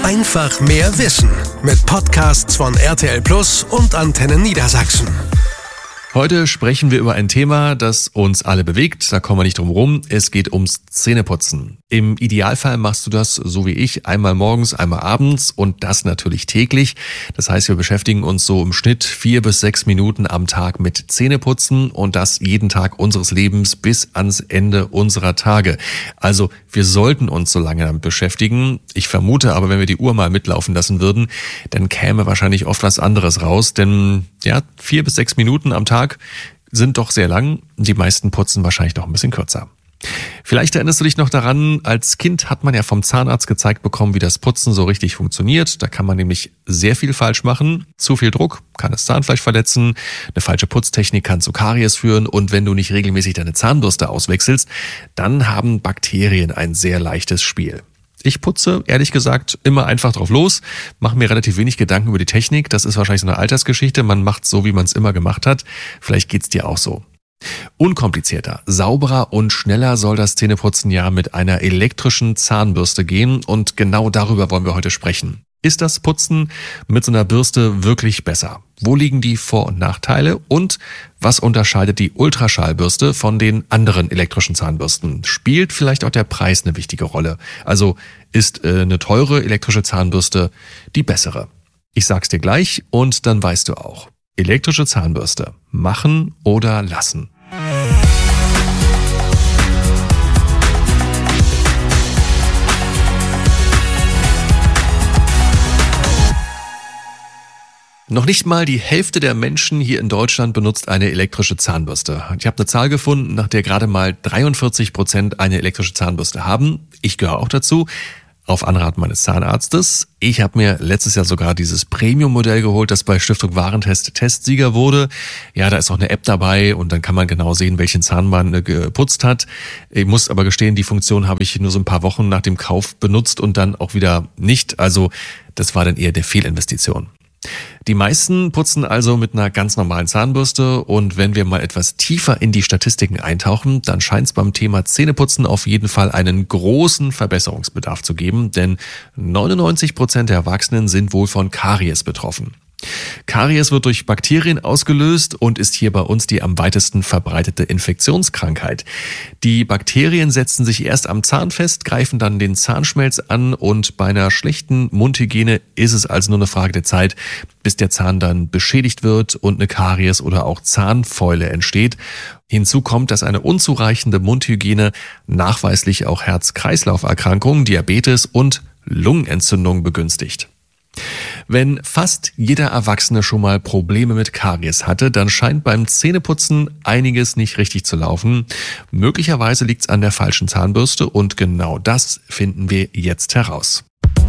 Einfach mehr Wissen mit Podcasts von RTL Plus und Antenne Niedersachsen. Heute sprechen wir über ein Thema, das uns alle bewegt, da kommen wir nicht drum rum. Es geht ums Zähneputzen. Im Idealfall machst du das, so wie ich, einmal morgens, einmal abends und das natürlich täglich. Das heißt, wir beschäftigen uns so im Schnitt 4 bis 6 Minuten am Tag mit Zähneputzen und das jeden Tag unseres Lebens bis ans Ende unserer Tage. Also wir sollten uns so lange damit beschäftigen. Ich vermute aber, wenn wir die Uhr mal mitlaufen lassen würden, dann käme wahrscheinlich oft was anderes raus, denn 4 bis 6 Minuten am Tag sind doch sehr lang. Die meisten putzen wahrscheinlich noch ein bisschen kürzer. Vielleicht erinnerst du dich noch daran, als Kind hat man ja vom Zahnarzt gezeigt bekommen, wie das Putzen so richtig funktioniert. Da kann man nämlich sehr viel falsch machen. Zu viel Druck kann das Zahnfleisch verletzen. Eine falsche Putztechnik kann zu Karies führen. Und wenn du nicht regelmäßig deine Zahnbürste auswechselst, dann haben Bakterien ein sehr leichtes Spiel. Ich putze, ehrlich gesagt, immer einfach drauf los, mache mir relativ wenig Gedanken über die Technik. Das ist wahrscheinlich so eine Altersgeschichte. Man macht so, wie man es immer gemacht hat. Vielleicht geht's dir auch so. Unkomplizierter, sauberer und schneller soll das Zähneputzen ja mit einer elektrischen Zahnbürste gehen. Und genau darüber wollen wir heute sprechen. Ist das Putzen mit so einer Bürste wirklich besser? Wo liegen die Vor- und Nachteile? Und was unterscheidet die Ultraschallbürste von den anderen elektrischen Zahnbürsten? Spielt vielleicht auch der Preis eine wichtige Rolle? Also ist eine teure elektrische Zahnbürste die bessere? Ich sag's dir gleich und dann weißt du auch. Elektrische Zahnbürste. Machen oder lassen? Noch nicht mal die Hälfte der Menschen hier in Deutschland benutzt eine elektrische Zahnbürste. Ich habe eine Zahl gefunden, nach der gerade mal 43% eine elektrische Zahnbürste haben. Ich gehöre auch dazu, auf Anraten meines Zahnarztes. Ich habe mir letztes Jahr sogar dieses Premium-Modell geholt, das bei Stiftung Warentest Testsieger wurde. Ja, da ist auch eine App dabei und dann kann man genau sehen, welchen Zahn man geputzt hat. Ich muss aber gestehen, die Funktion habe ich nur so ein paar Wochen nach dem Kauf benutzt und dann auch wieder nicht. Also das war dann eher der Fehlinvestition. Die meisten putzen also mit einer ganz normalen Zahnbürste und wenn wir mal etwas tiefer in die Statistiken eintauchen, dann scheint es beim Thema Zähneputzen auf jeden Fall einen großen Verbesserungsbedarf zu geben, denn 99% der Erwachsenen sind wohl von Karies betroffen. Karies wird durch Bakterien ausgelöst und ist hier bei uns die am weitesten verbreitete Infektionskrankheit. Die Bakterien setzen sich erst am Zahn fest, greifen dann den Zahnschmelz an und bei einer schlechten Mundhygiene ist es also nur eine Frage der Zeit, bis der Zahn dann beschädigt wird und eine Karies oder auch Zahnfäule entsteht. Hinzu kommt, dass eine unzureichende Mundhygiene nachweislich auch Herz-Kreislauf-Erkrankungen, Diabetes und Lungenentzündung begünstigt. Wenn fast jeder Erwachsene schon mal Probleme mit Karies hatte, dann scheint beim Zähneputzen einiges nicht richtig zu laufen. Möglicherweise liegt's an der falschen Zahnbürste und genau das finden wir jetzt heraus.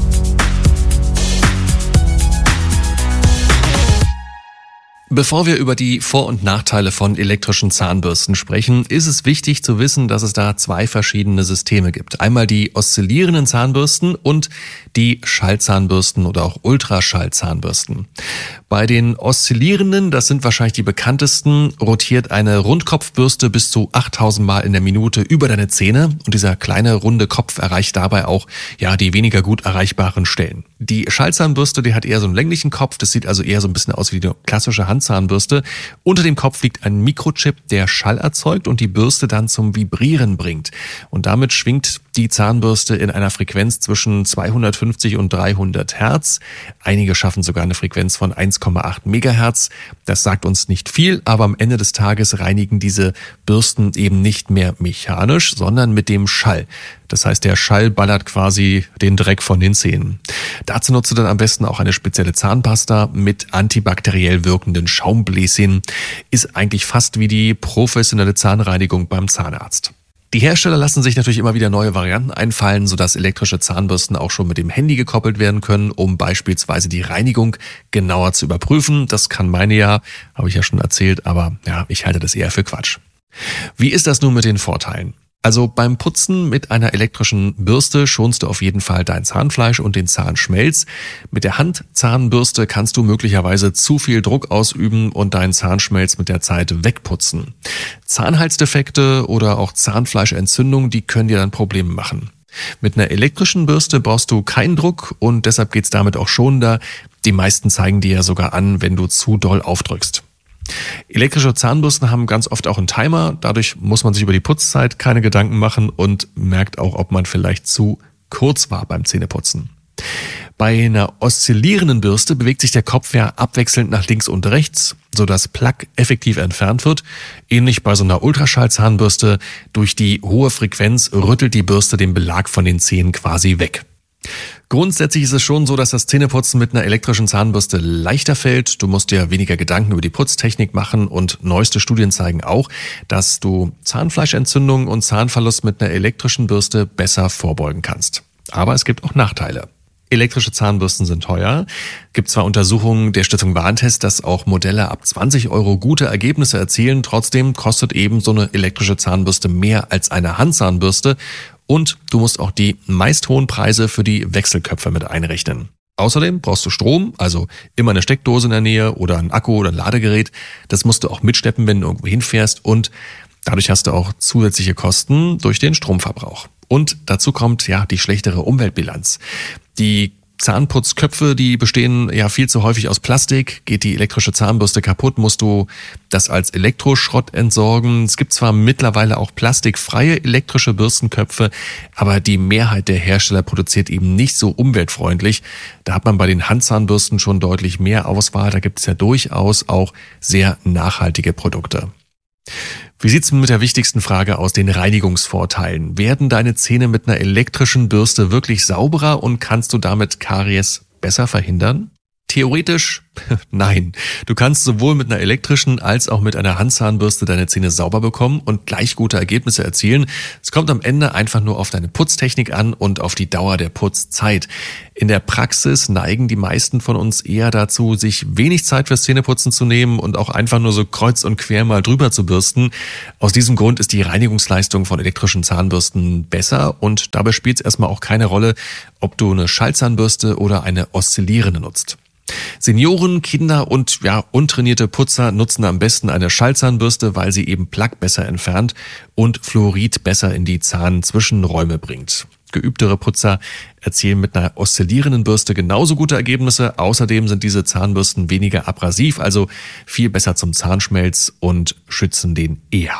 Bevor wir über die Vor- und Nachteile von elektrischen Zahnbürsten sprechen, ist es wichtig zu wissen, dass es da 2 verschiedene Systeme gibt. Einmal die oszillierenden Zahnbürsten und die Schallzahnbürsten oder auch Ultraschallzahnbürsten. Bei den oszillierenden, das sind wahrscheinlich die bekanntesten, rotiert eine Rundkopfbürste bis zu 8000 Mal in der Minute über deine Zähne und dieser kleine runde Kopf erreicht dabei auch die weniger gut erreichbaren Stellen. Die Schallzahnbürste, die hat eher so einen länglichen Kopf, das sieht also eher so ein bisschen aus wie die klassische Handzahnbürste. Unter dem Kopf liegt ein Mikrochip, der Schall erzeugt und die Bürste dann zum Vibrieren bringt. Und damit schwingt die Zahnbürste in einer Frequenz zwischen 250 und 300 Hertz. Einige schaffen sogar eine Frequenz von 1,8 Megahertz. Das sagt uns nicht viel, aber am Ende des Tages reinigen diese Bürsten eben nicht mehr mechanisch, sondern mit dem Schall. Das heißt, der Schall ballert quasi den Dreck von den Zähnen. Dazu nutzt du dann am besten auch eine spezielle Zahnpasta mit antibakteriell wirkenden Schaumbläschen. Ist eigentlich fast wie die professionelle Zahnreinigung beim Zahnarzt. Die Hersteller lassen sich natürlich immer wieder neue Varianten einfallen, sodass elektrische Zahnbürsten auch schon mit dem Handy gekoppelt werden können, um beispielsweise die Reinigung genauer zu überprüfen. Das kann meine ja, habe ich ja schon erzählt, aber ich halte das eher für Quatsch. Wie ist das nun mit den Vorteilen? Also beim Putzen mit einer elektrischen Bürste schonst du auf jeden Fall dein Zahnfleisch und den Zahnschmelz. Mit der Handzahnbürste kannst du möglicherweise zu viel Druck ausüben und deinen Zahnschmelz mit der Zeit wegputzen. Zahnhalsdefekte oder auch Zahnfleischentzündung, die können dir dann Probleme machen. Mit einer elektrischen Bürste brauchst du keinen Druck und deshalb geht's damit auch schonender. Die meisten zeigen dir ja sogar an, wenn du zu doll aufdrückst. Elektrische Zahnbürsten haben ganz oft auch einen Timer. Dadurch muss man sich über die Putzzeit keine Gedanken machen und merkt auch, ob man vielleicht zu kurz war beim Zähneputzen. Bei einer oszillierenden Bürste bewegt sich der Kopf ja abwechselnd nach links und rechts, sodass Plaque effektiv entfernt wird. Ähnlich bei so einer Ultraschallzahnbürste. Durch die hohe Frequenz rüttelt die Bürste den Belag von den Zähnen quasi weg. Grundsätzlich ist es schon so, dass das Zähneputzen mit einer elektrischen Zahnbürste leichter fällt. Du musst dir weniger Gedanken über die Putztechnik machen und neueste Studien zeigen auch, dass du Zahnfleischentzündungen und Zahnverlust mit einer elektrischen Bürste besser vorbeugen kannst. Aber es gibt auch Nachteile. Elektrische Zahnbürsten sind teuer. Gibt zwar Untersuchungen der Stiftung Warentest, dass auch Modelle ab 20 € gute Ergebnisse erzielen. Trotzdem kostet eben so eine elektrische Zahnbürste mehr als eine Handzahnbürste. Und du musst auch die meist hohen Preise für die Wechselköpfe mit einrechnen. Außerdem brauchst du Strom, also immer eine Steckdose in der Nähe oder ein Akku oder ein Ladegerät. Das musst du auch mitschleppen, wenn du irgendwo hinfährst. Und dadurch hast du auch zusätzliche Kosten durch den Stromverbrauch. Und dazu kommt ja die schlechtere Umweltbilanz. Die Zahnputzköpfe, die bestehen ja viel zu häufig aus Plastik. Geht die elektrische Zahnbürste kaputt, musst du das als Elektroschrott entsorgen. Es gibt zwar mittlerweile auch plastikfreie elektrische Bürstenköpfe, aber die Mehrheit der Hersteller produziert eben nicht so umweltfreundlich. Da hat man bei den Handzahnbürsten schon deutlich mehr Auswahl. Da gibt es ja durchaus auch sehr nachhaltige Produkte. Wie sieht's mit der wichtigsten Frage aus, den Reinigungsvorteilen? Werden deine Zähne mit einer elektrischen Bürste wirklich sauberer und kannst du damit Karies besser verhindern? Theoretisch nein. Du kannst sowohl mit einer elektrischen als auch mit einer Handzahnbürste deine Zähne sauber bekommen und gleich gute Ergebnisse erzielen. Es kommt am Ende einfach nur auf deine Putztechnik an und auf die Dauer der Putzzeit. In der Praxis neigen die meisten von uns eher dazu, sich wenig Zeit fürs Zähneputzen zu nehmen und auch einfach nur so kreuz und quer mal drüber zu bürsten. Aus diesem Grund ist die Reinigungsleistung von elektrischen Zahnbürsten besser und dabei spielt es erstmal auch keine Rolle, ob du eine Schallzahnbürste oder eine oszillierende nutzt. Senioren, Kinder und untrainierte Putzer nutzen am besten eine Schallzahnbürste, weil sie eben Plaque besser entfernt und Fluorid besser in die Zahnzwischenräume bringt. Geübtere Putzer erzielen mit einer oszillierenden Bürste genauso gute Ergebnisse. Außerdem sind diese Zahnbürsten weniger abrasiv, also viel besser zum Zahnschmelz und schützen den eher.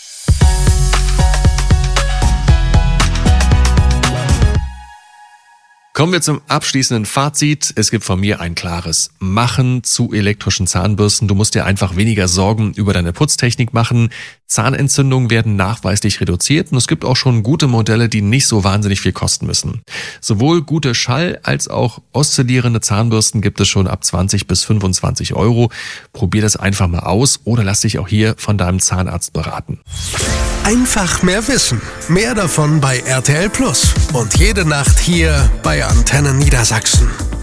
Kommen wir zum abschließenden Fazit. Es gibt von mir ein klares Machen zu elektrischen Zahnbürsten. Du musst dir einfach weniger Sorgen über deine Putztechnik machen. Zahnentzündungen werden nachweislich reduziert und es gibt auch schon gute Modelle, die nicht so wahnsinnig viel kosten müssen. Sowohl gute Schall- als auch oszillierende Zahnbürsten gibt es schon ab 20 bis 25 €. Probier das einfach mal aus oder lass dich auch hier von deinem Zahnarzt beraten. Einfach mehr wissen. Mehr davon bei RTL Plus. Und jede Nacht hier bei Antenne Niedersachsen.